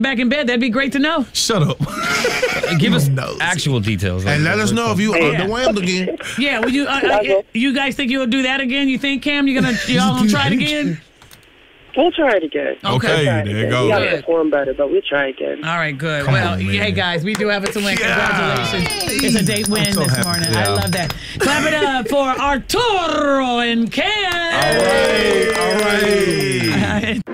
back in bed, that'd be great to know. Shut up. Give us actual details. And let us know if you underwhelmed again. Yeah, will you? You guys think you'll do that again? You think, Cam? Y'all gonna try it again? We'll try it again. Okay, there you go. We got to perform better, but we'll try again. All right, good. Hey, guys, we do have it to win. Congratulations. It's a date win this morning. Yeah. I love that. Clap it up for Arturo and Cam. All right.